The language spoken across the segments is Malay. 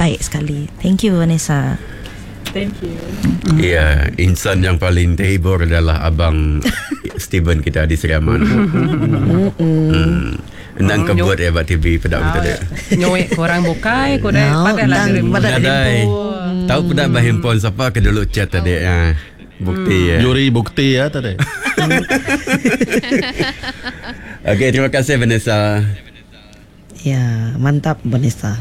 baik sekali. Thank you Vanessa. Thank you. Ya, insan yang paling terhibur adalah Abang Steven kita di Seriaman. Nang kebut ya buat TV pedak betul dia. Nyoi korang bukai ko dah padahlah Padai. Tahu pedak bah handphone siapa ke dulu chat tadi ya. Bukti ya. Juri bukti ya tadi. Okey, terima kasih Vanessa. Ya, mantap Vanessa.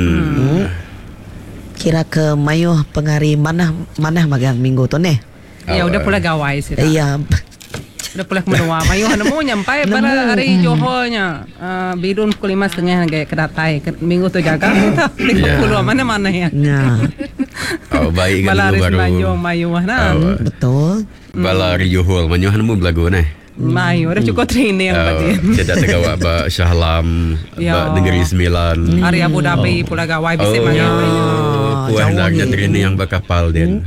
Kira ke mayuh pengari mana magang minggu tu ni. Ya udah pula gawai sih. Iya. Udah pula menua mayu nemu nyampai pada hari Johornya. Bidun pukul 5:30 kayak kedatai minggu tu jaga. 30 mana-mana ya. Ya. Oh, baik kan Balaris baru. Manjung mayu nah. Betul. Bala Rijuhul Manyuhan mu belagu nah. Mayu dah cukup training berarti. Saya tak gawat ba Syahlam, ba Negeri Sembilan. Hari Abu Dhabi pula gawai bisa mayu. Puan lagi training yang bakapal din.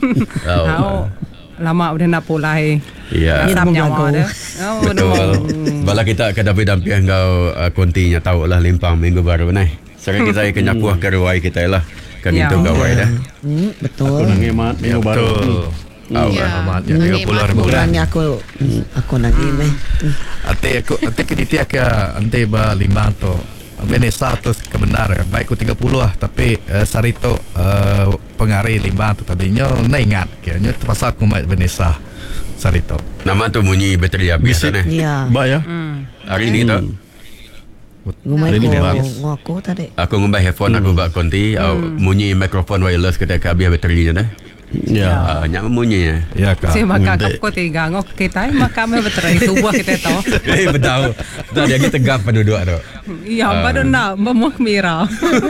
Lama udah nak pulai. Ya. Hitam nyawa dah. Betul. Bala kita ke dapi-dapi engkau kontinya tahu lah limpang minggu baru nah. Sekarang kita kena puah ke ruai kita lah. Kan itu gawai dah. Betul. Aku nak ngemat minggu baru. Amat ya 30 ribu bulan. Kurangnya aku nak ini. Ate kediti ante ba limbang to. Vanessa tu kebenar baik ku 30 lah tapi sarito pengari limbang tu tadinya na ingat kayaknya terpaksa aku mai Vanessa sarito. Nama tu bunyi bateri habis nah. Ya. Ba ya. Hari ni tu Ngumai aku tadi. aku ngubah handphone aku bak konti bunyi mikrofon wireless kita habis baterinya dah. Ya. Nyak bunyi ya. Ya kak. Si maka ko tiga ngok kita maka me beterai tubuh kita tahu. Betul. Tak dia kita tegap penduduk tu. Iya, baru nak memuk mira.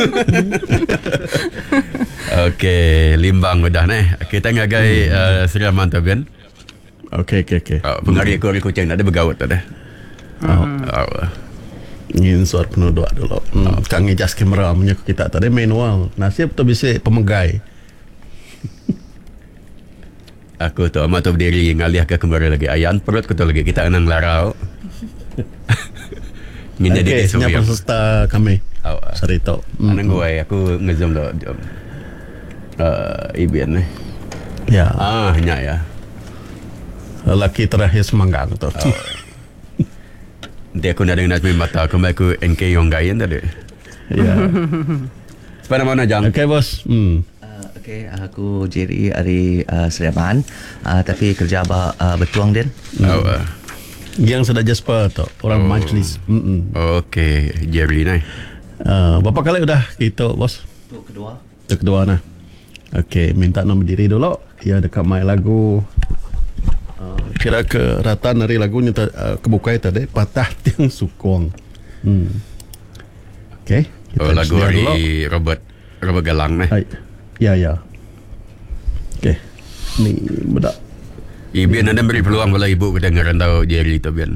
Okey, limbang udah nah. Kita ngagai Seriaman tu Ben. Okey. Pengari kori kucing ada bergawat tu dah. Ingin suara penduduk dulu. Kang ijas kamera punya kita tadi manual. Nasib tu bisa pemegai. Aku tu amat tu berdiri ngalih ke kembali lagi. Ayan perut ku tu lagi kita enang larau. Mina Okey, dia so siapa peserta kami? Sarito. Anang gue aku ngezom lo. Ibian ni. Ya. Nyak ya. Lelaki terakhir semanggang tu. Nanti aku nak dengar mata aku mai aku NK yang gayan tadi. Ya. Pada mana jam? Okey bos. Okay, aku Jerry dari Seriaman, tapi kerja bertuang din. Yang sudah Jasper tu orang majlis. Okey, Jerry ni. Berapa kali udah kita bos? Itu kedua. Itu kedua nah. Okey, minta nombor diri dulu. Ya dekat mai lagu. Kira ke rata dari lagunya kebukai tadi Patah Tiang Sukong. Okey. Lagu dari Robert Galang ni. Ya. Okey. Ni budak. Ibian ada beri peluang kalau ibu kita ngerantau Jerry tu Bian.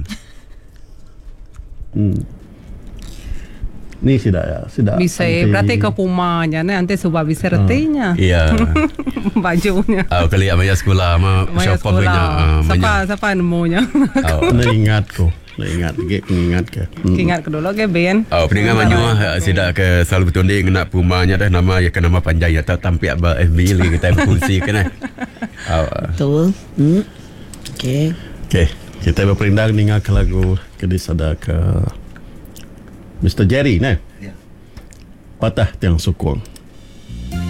Ni sudah. Bisa berarti ke pumanya nanti sebab bisa retinya. Iya. Bajunya. Kali amaya sekolah sama shopper punya. Siapa nemunya? Nak ingat ke. Ingat ke dulu ke Ben. Peningan Manyuah sidak ke selalu betul dia nak pumanya dah nama ya ke nama panjang ya tak tampil apa FB lagi kita fungsi kena. Betul. Okey. Kita berperindang dengar ke lagu kedis ada ke Mr. Jerry nah. Ya. Patah Tiang Sukong.